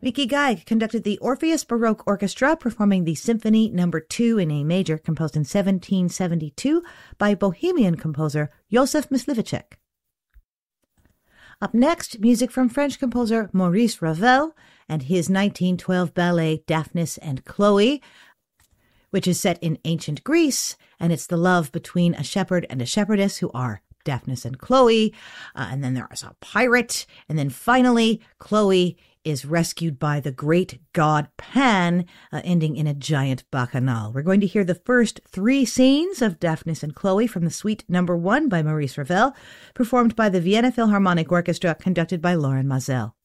Vicky Geig conducted the Orpheus Baroque Orchestra, performing the Symphony No. 2 in A major, composed in 1772 by Bohemian composer Joseph Mysliveček. Up next, music from French composer Maurice Ravel and his 1912 ballet Daphnis and Chloe, which is set in ancient Greece, and it's the love between a shepherd and a shepherdess who are Daphnis and Chloe, and then there is a pirate, and then finally Chloe is rescued by the great god Pan, ending in a giant bacchanal. We're going to hear the first 3 scenes of Daphnis and Chloe from the Suite No. 1 by Maurice Ravel, performed by the Vienna Philharmonic Orchestra, conducted by Loren Maazel.